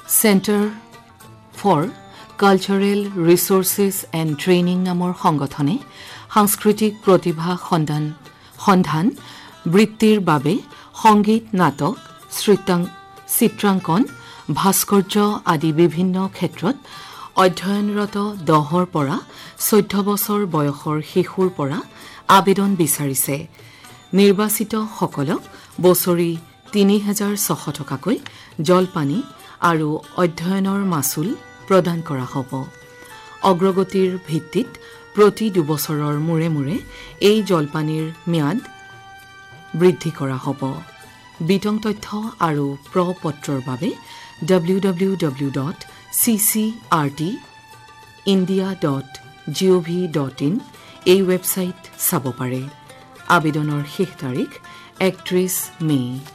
Centre for cultural resources and training নামৰ সংগঠনে সাংস্কৃতিক প্ৰতিভা সন্ধান বৃত্তিৰ বাবে সংগীত, নাটক, চিত্ৰাংকন, ভাস্কৰ্য আদি বিভিন্ন ক্ষেত্ৰত অধ্যয়নৰত 10ৰ পৰা 14 বছৰ বয়সৰ শিশুৰ পৰা আবেদন বিচাৰিছে। নিৰ্বাচিতসকলক বছৰি 3,600 টকাকৈ জলপানী আৰু অধ্যয়নৰ মাচুল প্ৰদান কৰা হ'ব। অগ্ৰগতিৰ ভিত্তিত প্ৰতি 2 বছৰৰ মূৰে মূৰে এই জলপানীৰ ম্যাদ বৃদ্ধি কৰা হ'ব। বিতং তথ্য আৰু প্ৰ-পত্ৰৰ বাবে www.ccrtindia.gov.in এই ৱেবছাইট চাব পাৰে। আবেদনৰ শেষ তাৰিখ 31 মে'।